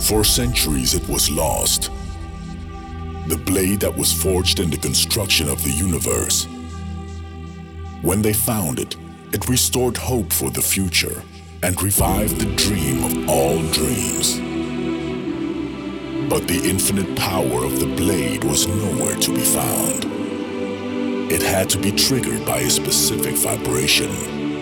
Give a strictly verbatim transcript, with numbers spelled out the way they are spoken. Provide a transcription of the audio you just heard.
For centuries it was lost. The blade that was forged in the construction of the universe. When they found it, it restored hope for the future and revived the dream of all dreams. But the infinite power of the blade was nowhere to be found. It had to be triggered by a specific vibration.